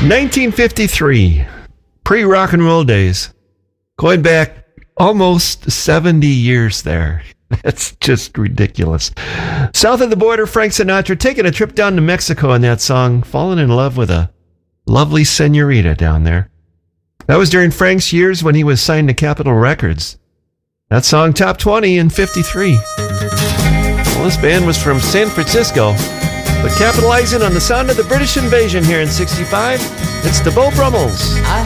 1953, pre-rock and roll days. Going back almost 70 years there. That's just ridiculous. South of the border, Frank Sinatra taking a trip down to Mexico in that song, falling in love with a lovely senorita down there. That was during Frank's years when he was signed to Capitol Records. That song top 20 in 53. Well, this band was from San Francisco, but capitalizing on the sound of the British invasion here in 65, it's the Beau Brummels. I